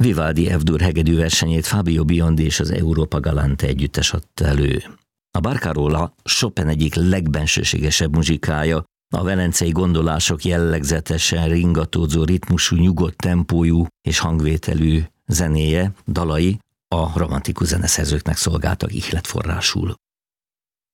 Vivaldi F-dur hegedű versenyét Fabio Biondi és az Europa Galante együttes adta elő. A Barcarola Chopin egyik legbensőségesebb muzsikája, a velencei gondolások jellegzetesen ringatózó ritmusú, nyugodt tempójú és hangvételű zenéje, dalai a romantikus zeneszerzőknek szolgáltak ihletforrásul.